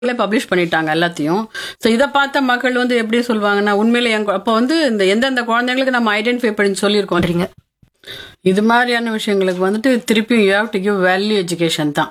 Publish பண்ணிட்டாங்க எல்லாத்தையும். So இதை பார்த்த மக்கள் வந்து எப்படி சொல்லுவாங்கன்னா, உண்மையிலே அப்போ வந்து இந்த எந்தெந்த குழந்தைங்களுக்கு நம்ம ஐடென்டிஃபை பண்ணி சொல்லியிருக்கோம். இது மாதிரியான விஷயங்களுக்கு வந்துட்டு திருப்பி you have to give value education தான்.